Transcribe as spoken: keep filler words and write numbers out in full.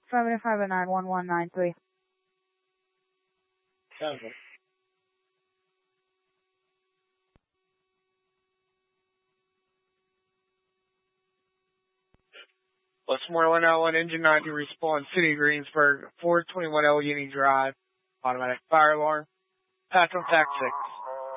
seven five nine one one nine three. Sounds good. Westmore one oh one, engine ninety, respawn, City Greensburg, four twenty-one L Union Drive, automatic fire alarm, pass on tax six.